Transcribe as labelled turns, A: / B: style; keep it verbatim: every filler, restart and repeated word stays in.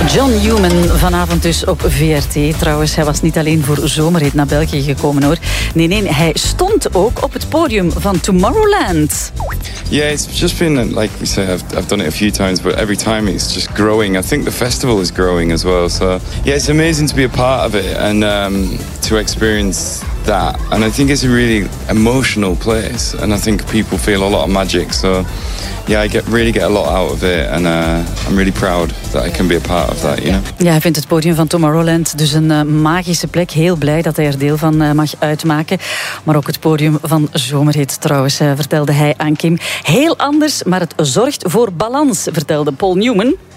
A: John Newman vanavond dus op V R T. Trouwens, hij was niet alleen voor Zomerhit naar België gekomen, hoor. Nee, nee, hij stond ook op het podium van Tomorrowland.
B: Yeah, it's just been, like we say, I've, I've done it a few times, but every time it's just growing. I think the festival is growing as well. So, yeah, it's amazing to be a part of it and um, to experience that. And I think it's a really emotional place. And I think people feel a lot of magic. So, yeah, I get really get a lot out of it. And uh, I'm really proud that I can be a part of that, you know?
A: Ja, hij vindt het podium van Tomorrowland dus een uh, magische plek. Heel blij dat hij er deel van uh, mag uitmaken. Maar ook het podium van Zomerhit trouwens, uh, vertelde hij aan Kim. Heel anders, maar het zorgt voor balans, vertelde Paul Newman.